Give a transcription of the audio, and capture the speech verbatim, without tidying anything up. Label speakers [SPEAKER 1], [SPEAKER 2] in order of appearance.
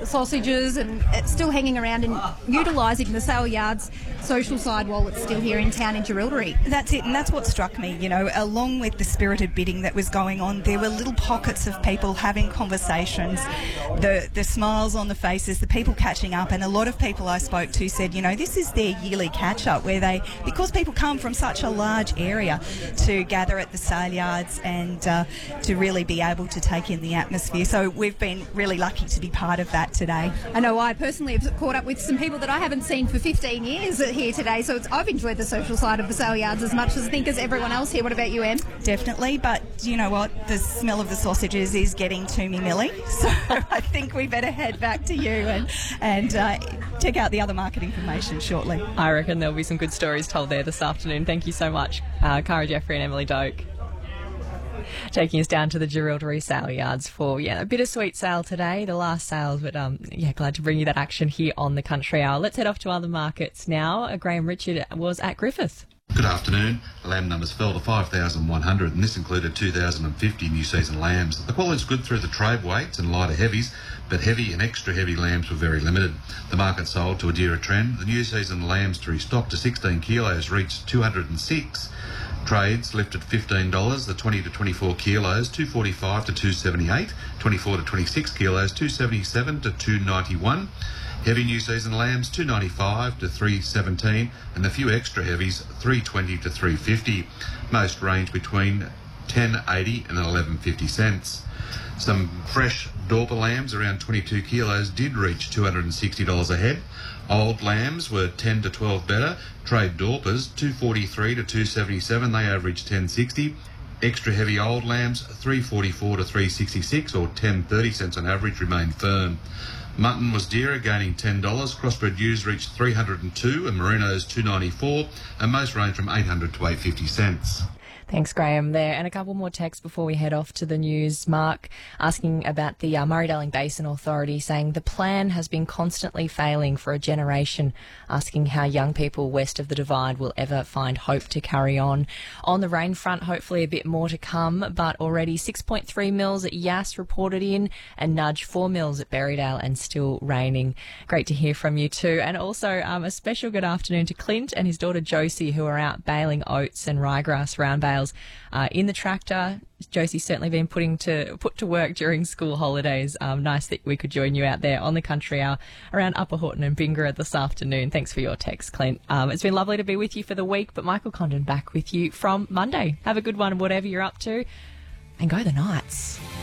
[SPEAKER 1] sausages, and it's still hanging around and utilising the sale yards social side while it's still here in town in Jerilderie.
[SPEAKER 2] That's it, and that's what struck me, you know, along with the spirited bidding that was going on, there were little pockets of people having conversations, the the smiles on the faces, the people catching up, and a lot of people I spoke to said, you know, this is their yearly catch-up where they, because people come from such a large area to gather at the sale yards and uh, to really be able to take in the atmosphere. So we've been really lucky to be part of that today.
[SPEAKER 1] I know I personally have caught up with some people that I haven't seen for fifteen years here today, so it's, I've enjoyed the social side of the sale yards as much as I think as everyone else here. What about you, Em?
[SPEAKER 2] Definitely, but you know what? The smell of the sausages is getting to me, Millie, so I think we better head back to you and, and uh, check out the other market information shortly.
[SPEAKER 3] I reckon there'll be some good stories told there this afternoon. Thank you so much, uh, Cara Jeffrey and Emily Doak. Taking us down to the Jerilderie sale yards for yeah a bittersweet sale today, the last sales, but um yeah glad to bring you that action here on the Country Hour. Let's head off to other markets now. Uh, Graham Richard was at Griffith.
[SPEAKER 4] Good afternoon. Lamb numbers fell to five thousand one hundred, and this included two thousand fifty new season lambs. The quality's good through the trade weights and lighter heavies, but heavy and extra heavy lambs were very limited. The market sold to a dearer trend. The new season lambs to restock to sixteen kilos reached two hundred six. Trades lifted fifteen dollars, the twenty to twenty-four kilos, two forty-five to two seventy-eight, twenty-four to twenty-six kilos, two seventy-seven to two ninety-one. Heavy new season lambs, two ninety-five to three seventeen, and a few extra heavies, three twenty to three fifty. Most range between ten eighty and eleven fifty cents. Some fresh Dorper lambs around twenty-two kilos did reach two hundred sixty dollars a head. Old lambs were ten to twelve better. Trade Dorpers, two forty-three to two seventy-seven, they averaged ten sixty. Extra heavy old lambs, three forty-four to three sixty-six, or ten thirty cents on average, remained firm. Mutton was dearer, gaining ten dollars. Crossbred ewes reached three hundred two, and Merinos two ninety-four, and most range from eight hundred to eight fifty cents.
[SPEAKER 3] Thanks, Graham, there. And a couple more texts before we head off to the news. Mark asking about the uh, Murray-Darling Basin Authority, saying the plan has been constantly failing for a generation, asking how young people west of the Divide will ever find hope to carry on. On the rain front, hopefully a bit more to come, but already six point three mils at Yass reported in, and nudge four mils at Berrydale, and still raining. Great to hear from you too. And also um, a special good afternoon to Clint and his daughter Josie, who are out baling oats and ryegrass round bales uh, in the tractor. Josie's certainly been putting to put to work during school holidays. Um, nice that we could join you out there on the Country Hour around Upper Horton and Bingara this afternoon. Thanks for your text, Clint. Um, it's been lovely to be with you for the week, but Michael Condon back with you from Monday. Have a good one, whatever you're up to, and go the Knights.